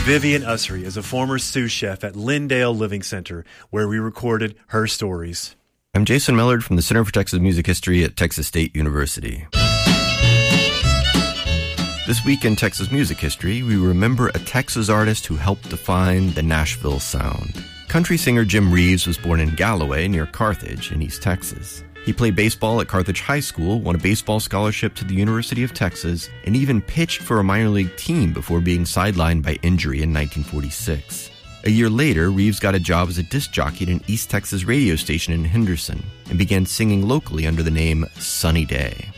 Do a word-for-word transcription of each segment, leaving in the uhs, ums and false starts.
Vivian Usry is a former sous chef at Lindale Living Center, where we recorded her stories. I'm Jason Millard from the Center for Texas Music History at Texas State University. This week in Texas Music History, we remember a Texas artist who helped define the Nashville sound. Country singer Jim Reeves was born in Galloway near Carthage in East Texas. He played baseball at Carthage High School, won a baseball scholarship to the University of Texas, and even pitched for a minor league team before being sidelined by injury in nineteen forty-six. A year later, Reeves got a job as a disc jockey at an East Texas radio station in Henderson and began singing locally under the name Sunny Day.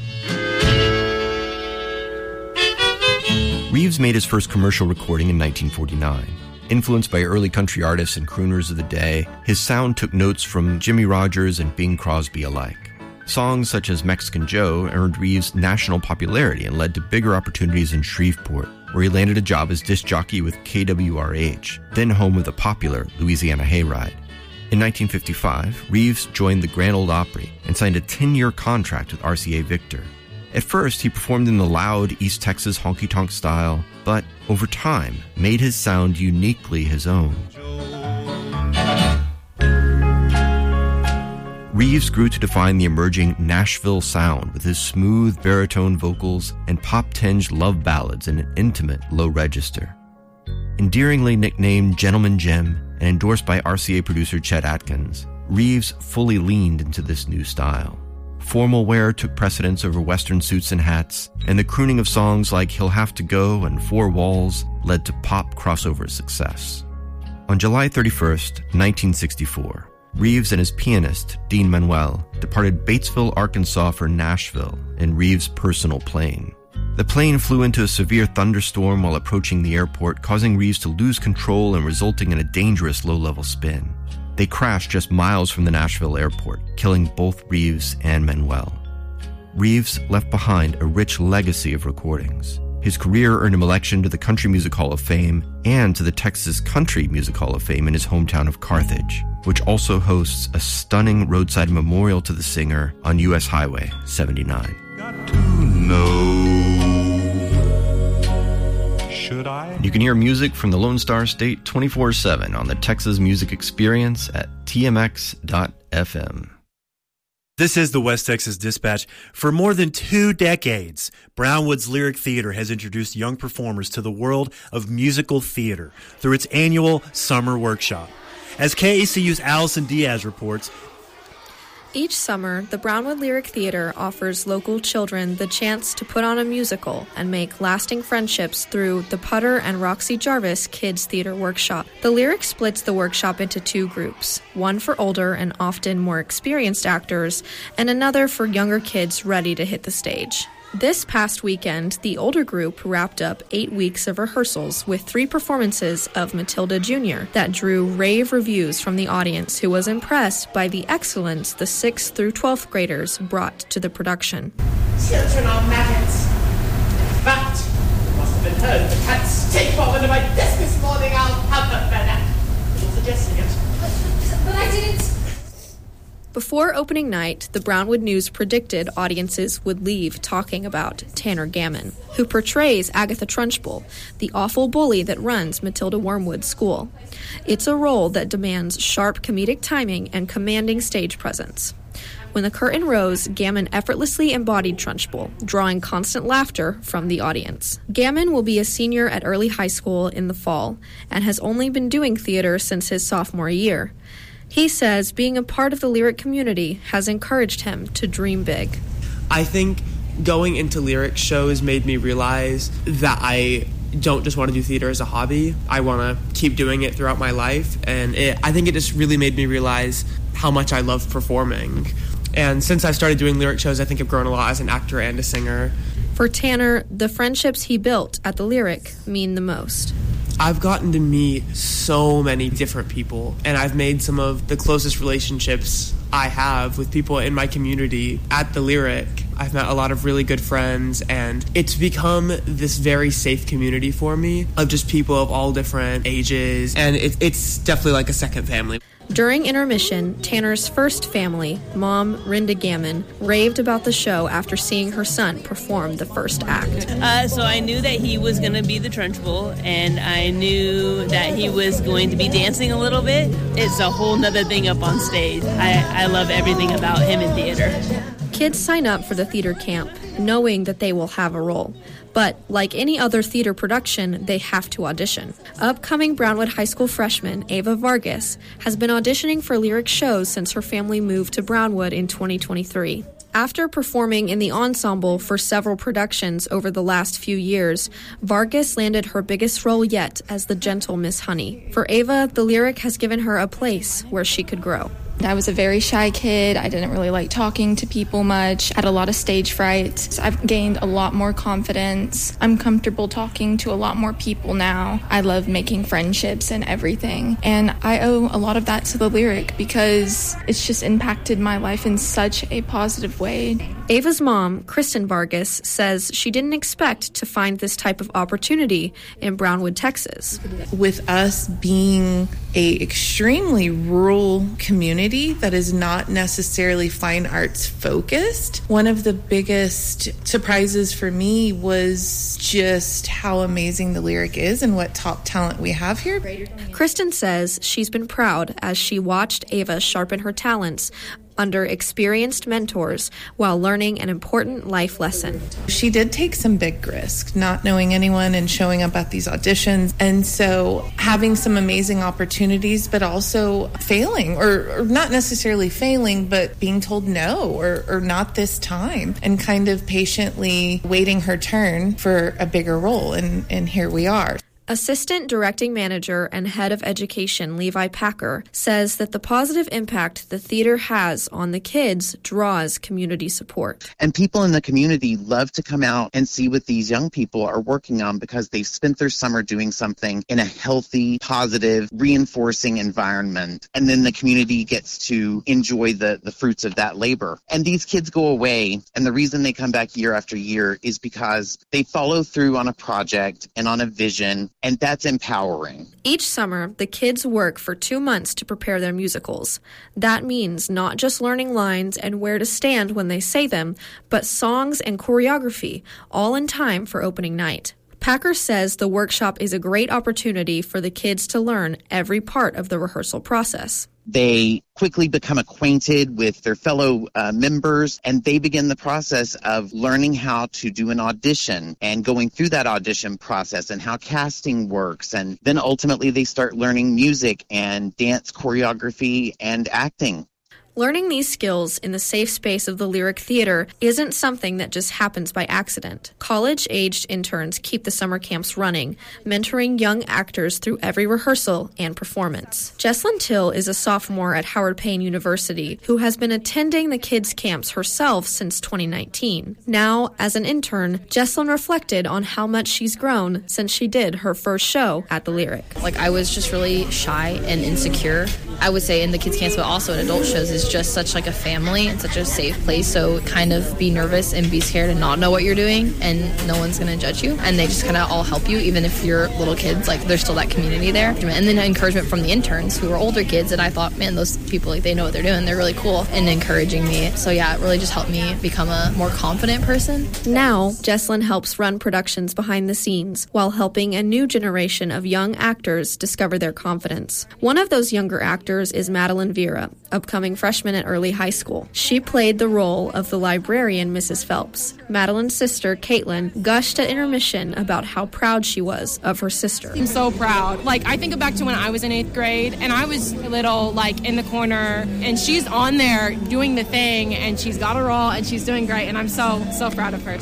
Reeves made his first commercial recording in nineteen forty-nine. Influenced by early country artists and crooners of the day, his sound took notes from Jimmie Rodgers and Bing Crosby alike. Songs such as Mexican Joe earned Reeves national popularity and led to bigger opportunities in Shreveport, where he landed a job as disc jockey with K W R H, then home of the popular Louisiana Hayride. In nineteen fifty-five, Reeves joined the Grand Ole Opry and signed a ten-year contract with R C A Victor. At first, he performed in the loud East Texas honky-tonk style, but over time, made his sound uniquely his own. Reeves grew to define the emerging Nashville sound with his smooth baritone vocals and pop-tinged love ballads in an intimate low register. Endearingly nicknamed Gentleman Jim and endorsed by R C A producer Chet Atkins, Reeves fully leaned into this new style. Formal wear took precedence over Western suits and hats, and the crooning of songs like He'll Have to Go and Four Walls led to pop crossover success. On July thirty-first, nineteen sixty-four, Reeves and his pianist, Dean Manuel, departed Batesville, Arkansas for Nashville in Reeves' personal plane. The plane flew into a severe thunderstorm while approaching the airport, causing Reeves to lose control and resulting in a dangerous low-level spin. They crashed just miles from the Nashville airport, killing both Reeves and Manuel. Reeves left behind a rich legacy of recordings. His career earned him election to the Country Music Hall of Fame and to the Texas Country Music Hall of Fame in his hometown of Carthage, which also hosts a stunning roadside memorial to the singer on U S Highway seventy-nine. Got to know. Should I? You can hear music from the Lone Star State twenty-four seven on the Texas Music Experience at T M X dot F M. This is the West Texas Dispatch. For more than two decades, Brownwood's Lyric Theater has introduced young performers to the world of musical theater through its annual summer workshop. As K A C U's Allison Diaz reports, each summer, the Brownwood Lyric Theater offers local children the chance to put on a musical and make lasting friendships through the Putter and Roxy Jarvis Kids Theater Workshop. The Lyric splits the workshop into two groups, one for older and often more experienced actors, and another for younger kids ready to hit the stage. This past weekend, the older group wrapped up eight weeks of rehearsals with three performances of Matilda Junior that drew rave reviews from the audience, who was impressed by the excellence the sixth through twelfth graders brought to the production. Children are maggots. In fact, it must have been heard the cat's take off under my desk this morning. I'll have her fed up. You're suggesting it. But, but I didn't... Before opening night, the Brownwood News predicted audiences would leave talking about Tanner Gammon, who portrays Agatha Trunchbull, the awful bully that runs Matilda Wormwood's school. It's a role that demands sharp comedic timing and commanding stage presence. When the curtain rose, Gammon effortlessly embodied Trunchbull, drawing constant laughter from the audience. Gammon will be a senior at Early High School in the fall and has only been doing theater since his sophomore year. He says being a part of the Lyric community has encouraged him to dream big. I think going into Lyric shows made me realize that I don't just want to do theater as a hobby. I want to keep doing it throughout my life. And it, I think it just really made me realize how much I love performing. And since I started doing Lyric shows, I think I've grown a lot as an actor and a singer. For Tanner, the friendships he built at the Lyric mean the most. I've gotten to meet so many different people, and I've made some of the closest relationships I have with people in my community at the Lyric. I've met a lot of really good friends, and it's become this very safe community for me of just people of all different ages, and it, it's definitely like a second family. During intermission, Tanner's first family, Mom Rinda Gammon, raved about the show after seeing her son perform the first act. Uh, so I knew that he was going to be the Trunchbull, and I knew that he was going to be dancing a little bit. It's a whole nother thing up on stage. I, I love everything about him in theater. Kids sign up for the theater camp, knowing that they will have a role. But like any other theater production, they have to audition. Upcoming Brownwood High School freshman Ava Vargas has been auditioning for lyric shows since her family moved to Brownwood in twenty twenty-three. After performing in the ensemble for several productions over the last few years, Vargas landed her biggest role yet as the gentle Miss Honey. For Ava, the lyric has given her a place where she could grow. I was a very shy kid. I didn't really like talking to people much. I had a lot of stage fright. So I've gained a lot more confidence. I'm comfortable talking to a lot more people now. I love making friendships and everything. And I owe a lot of that to the lyric because it's just impacted my life in such a positive way. Ava's mom, Kristen Vargas, says she didn't expect to find this type of opportunity in Brownwood, Texas. With us being a extremely rural community that is not necessarily fine arts focused, one of the biggest surprises for me was just how amazing the lyric is and what top talent we have here. Kristen says she's been proud as she watched Ava sharpen her talents under experienced mentors while learning an important life lesson. She did take some big risks, not knowing anyone and showing up at these auditions. And so having some amazing opportunities, but also failing, or, or not necessarily failing, but being told no, or, or not this time, and kind of patiently waiting her turn for a bigger role. And, and here we are. Assistant Directing Manager and Head of Education Levi Packer says that the positive impact the theater has on the kids draws community support. And people in the community love to come out and see what these young people are working on because they've spent their summer doing something in a healthy, positive, reinforcing environment. And then the community gets to enjoy the, the fruits of that labor. And these kids go away, and the reason they come back year after year is because they follow through on a project and on a vision. And that's empowering. Each summer, the kids work for two months to prepare their musicals. That means not just learning lines and where to stand when they say them, but songs and choreography, all in time for opening night. Packer says the workshop is a great opportunity for the kids to learn every part of the rehearsal process. They quickly become acquainted with their fellow uh, members, and they begin the process of learning how to do an audition and going through that audition process and how casting works. And then ultimately they start learning music and dance choreography and acting. Learning these skills in the safe space of the Lyric Theater isn't something that just happens by accident. College-aged interns keep the summer camps running, mentoring young actors through every rehearsal and performance. Jesslyn Till is a sophomore at Howard Payne University who has been attending the kids' camps herself since twenty nineteen. Now, as an intern, Jesslyn reflected on how much she's grown since she did her first show at the Lyric. Like, I was just really shy and insecure. I would say in the kids' camps, but also in adult shows, is just such like a family and such a safe place. So kind of be nervous and be scared and not know what you're doing, and no one's going to judge you. And they just kind of all help you, even if you're little kids. Like, there's still that community there. And then encouragement from the interns who are older kids. And I thought, man, those people, like, they know what they're doing. They're really cool and encouraging me. So yeah, it really just helped me become a more confident person. Now, Jesslyn helps run productions behind the scenes while helping a new generation of young actors discover their confidence. One of those younger actors is Madeline Vera, upcoming freshman at Early High School. She played the role of the librarian, Missus Phelps. Madeline's sister, Caitlin, gushed at intermission about how proud she was of her sister. I'm so proud. Like, I think back to when I was in eighth grade, and I was little, like, in the corner, and she's on there doing the thing, and she's got a role, and she's doing great, and I'm so, so proud of her.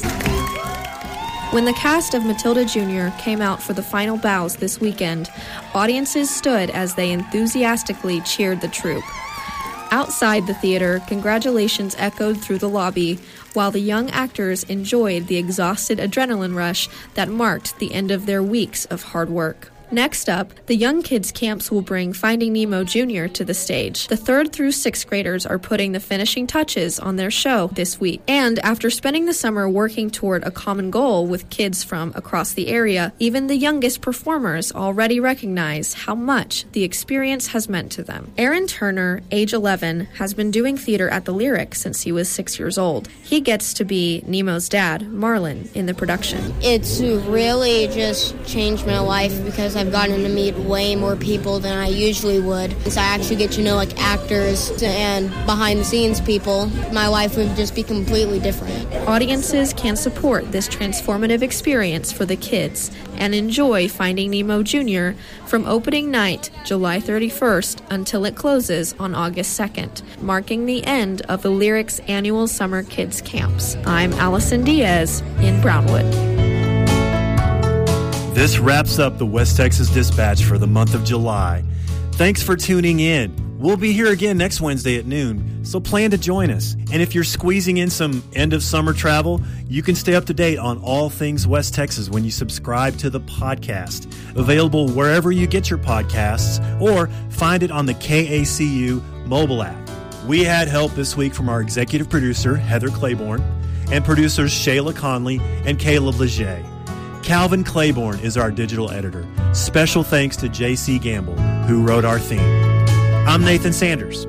When the cast of Matilda Junior came out for the final bows this weekend, audiences stood as they enthusiastically cheered the troupe. Outside the theater, congratulations echoed through the lobby, while the young actors enjoyed the exhausted adrenaline rush that marked the end of their weeks of hard work. Next up, the Young Kids Camps will bring Finding Nemo Junior to the stage. The third through sixth graders are putting the finishing touches on their show this week. And after spending the summer working toward a common goal with kids from across the area, even the youngest performers already recognize how much the experience has meant to them. Aaron Turner, age eleven, has been doing theater at the Lyric since he was six years old. He gets to be Nemo's dad, Marlin, in the production. It's really just changed my life because I've gotten to meet way more people than I usually would. So I actually get to know like actors and behind the scenes people. My life would just be completely different. Audiences can support this transformative experience for the kids and enjoy Finding Nemo Junior from opening night, July thirty-first, until it closes on August second, marking the end of the Lyric's annual summer kids camps. I'm Allison Diaz in Brownwood. This wraps up the West Texas Dispatch for the month of July. Thanks for tuning in. We'll be here again next Wednesday at noon, so plan to join us. And if you're squeezing in some end-of-summer travel, you can stay up to date on all things West Texas when you subscribe to the podcast. Available wherever you get your podcasts, or find it on the K A C U mobile app. We had help this week from our executive producer, Heather Claiborne, and producers Shayla Conley and Caleb Leger. Calvin Claiborne is our digital editor. Special thanks to J C Gamble, who wrote our theme. I'm Nathan Sanders.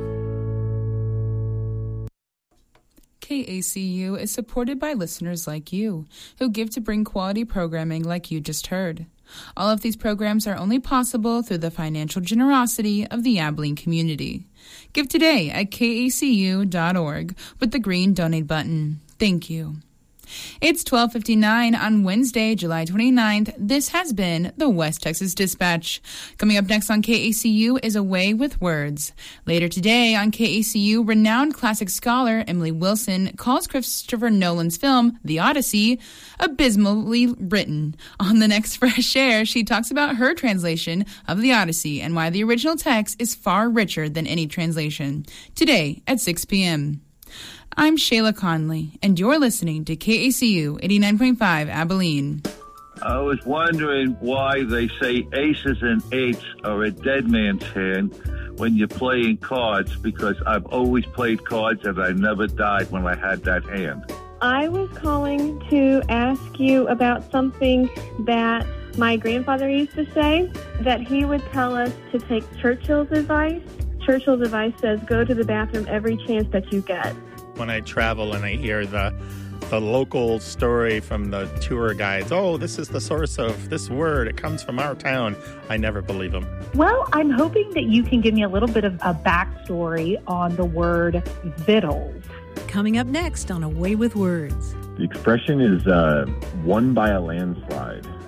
K A C U is supported by listeners like you, who give to bring quality programming like you just heard. All of these programs are only possible through the financial generosity of the Abilene community. Give today at K A C U dot org with the green donate button. Thank you. It's twelve fifty-nine on Wednesday, July twenty-ninth. This has been the West Texas Dispatch. Coming up next on K A C U is A Way with Words. Later today on K A C U, renowned classic scholar Emily Wilson calls Christopher Nolan's film, The Odyssey, abysmally written. On the next Fresh Air, she talks about her translation of The Odyssey and why the original text is far richer than any translation. Today at six p.m. I'm Shayla Conley, and you're listening to K A C U eighty-nine point five Abilene. I was wondering why they say aces and eights are a dead man's hand when you're playing cards, because I've always played cards and I never died when I had that hand. I was calling to ask you about something that my grandfather used to say, that he would tell us to take Churchill's advice. Churchill's advice says, go to the bathroom every chance that you get. When I travel and I hear the the local story from the tour guides, oh, this is the source of this word, it comes from our town, I never believe them. Well, I'm hoping that you can give me a little bit of a backstory on the word vittles. Coming up next on A Way with Words. The expression is uh, won by a landslide.